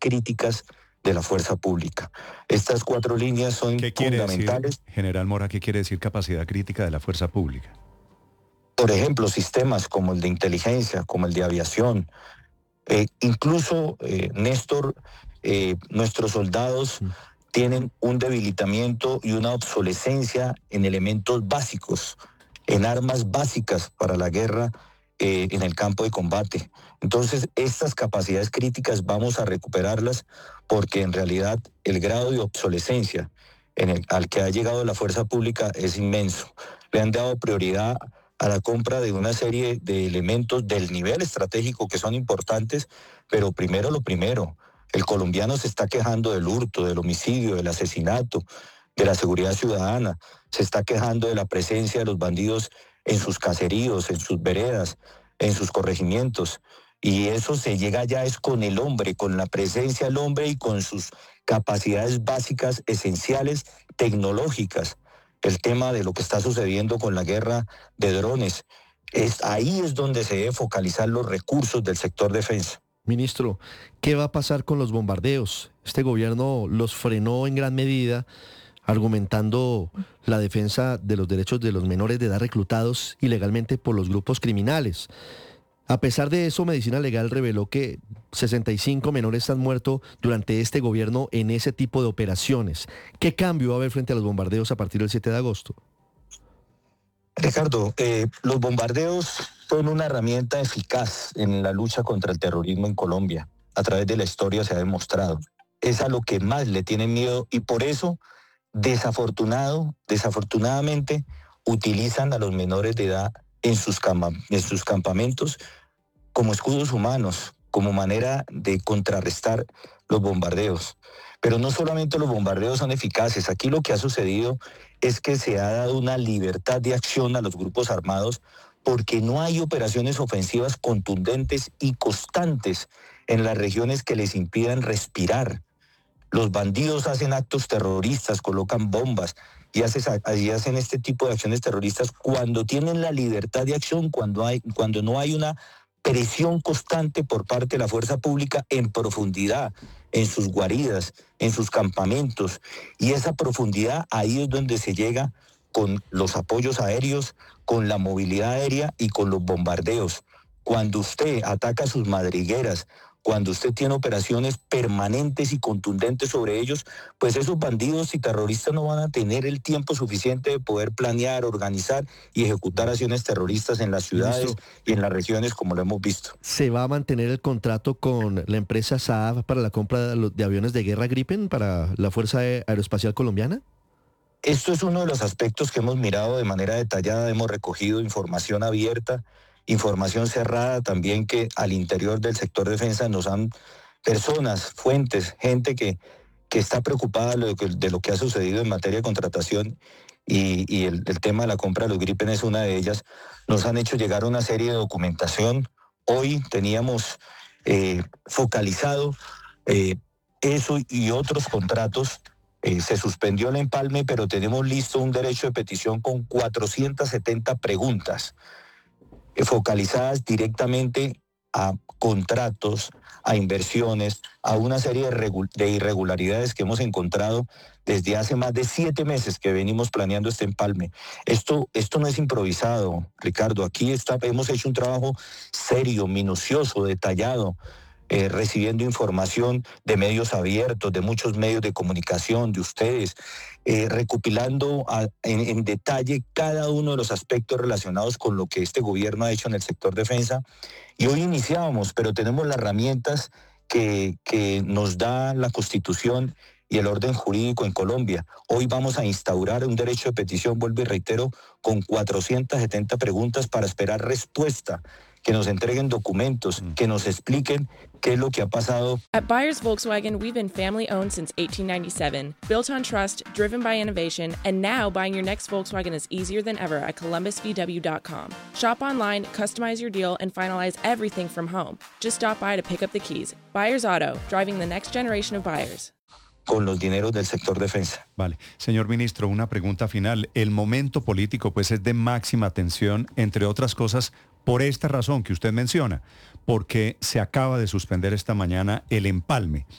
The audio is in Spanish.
críticas de la fuerza pública. Estas 4 líneas son ¿Qué quiere fundamentales. decir, general Mora, qué quiere decir capacidad crítica de la fuerza pública? Por ejemplo, sistemas como el de inteligencia, como el de aviación, incluso, Néstor, nuestros soldados tienen un debilitamiento y una obsolescencia en elementos básicos, en armas básicas para la guerra, en el campo de combate. Entonces, estas capacidades críticas vamos a recuperarlas porque en realidad el grado de obsolescencia al que ha llegado la fuerza pública es inmenso. Le han dado prioridad a la compra de una serie de elementos del nivel estratégico que son importantes, pero primero lo primero. El colombiano se está quejando del hurto, del homicidio, del asesinato, de la seguridad ciudadana. Se está quejando de la presencia de los bandidos en sus caseríos, en sus veredas, en sus corregimientos. Y eso se llega ya es con el hombre, con la presencia del hombre y con sus capacidades básicas, esenciales, tecnológicas. El tema de lo que está sucediendo con la guerra de drones. Ahí es donde se debe focalizar los recursos del sector defensa. Ministro, ¿qué va a pasar con los bombardeos? Este gobierno los frenó en gran medida, argumentando la defensa de los derechos de los menores de edad reclutados ilegalmente por los grupos criminales. A pesar de eso, Medicina Legal reveló que 65 menores han muerto durante este gobierno en ese tipo de operaciones. ¿Qué cambio va a haber frente a los bombardeos a partir del 7 de agosto? Ricardo, los bombardeos son una herramienta eficaz en la lucha contra el terrorismo en Colombia. A través de la historia se ha demostrado. Es a lo que más le tienen miedo y por eso, desafortunadamente, utilizan a los menores de edad en sus campamentos como escudos humanos, como manera de contrarrestar los bombardeos. Pero no solamente los bombardeos son eficaces, aquí lo que ha sucedido es que se ha dado una libertad de acción a los grupos armados porque no hay operaciones ofensivas contundentes y constantes en las regiones que les impidan respirar. Los bandidos hacen actos terroristas, colocan bombas y hacen este tipo de acciones terroristas cuando tienen la libertad de acción, cuando no hay una presión constante por parte de la fuerza pública en profundidad, en sus guaridas, en sus campamentos. Y esa profundidad, ahí es donde se llega con los apoyos aéreos, con la movilidad aérea y con los bombardeos. Cuando usted ataca sus madrigueras, cuando usted tiene operaciones permanentes y contundentes sobre ellos, pues esos bandidos y terroristas no van a tener el tiempo suficiente de poder planear, organizar y ejecutar acciones terroristas en las ciudades, ministro, y en las regiones como lo hemos visto. ¿Se va a mantener el contrato con la empresa Saab para la compra de aviones de guerra Gripen para la Fuerza Aeroespacial Colombiana? Esto es uno de los aspectos que hemos mirado de manera detallada, hemos recogido información abierta, información cerrada también que al interior del sector defensa nos han personas, fuentes, gente que está preocupada de lo que ha sucedido en materia de contratación y el tema de la compra de los Gripen es una de ellas. Nos han hecho llegar una serie de documentación. Hoy teníamos focalizado eso y otros contratos. Se suspendió el empalme, pero tenemos listo un derecho de petición con 470 preguntas focalizadas directamente a contratos, a inversiones, a una serie de irregularidades que hemos encontrado desde hace más de 7 meses que venimos planeando este empalme. Esto no es improvisado, Ricardo. Aquí hemos hecho un trabajo serio, minucioso, detallado, recibiendo información de medios abiertos, de muchos medios de comunicación, de ustedes, recopilando en detalle cada uno de los aspectos relacionados con lo que este gobierno ha hecho en el sector defensa. Y hoy iniciábamos, pero tenemos las herramientas que nos da la Constitución y el orden jurídico en Colombia. Hoy vamos a instaurar un derecho de petición, vuelvo y reitero, con 470 preguntas para esperar respuesta, que nos entreguen documentos, que nos expliquen qué es lo que ha pasado. At Byers Volkswagen, we've been family owned since 1897, built on trust, driven by innovation, and now buying your next Volkswagen is easier than ever at columbusvw.com. Shop online, customize your deal, and finalize everything from home. Just stop by to pick up the keys. Byers Auto, driving the next generation of buyers. Con los dineros del sector defensa. Vale. Señor ministro, una pregunta final. El momento político pues es de máxima tensión, entre otras cosas, por esta razón que usted menciona, porque se acaba de suspender esta mañana el empalme.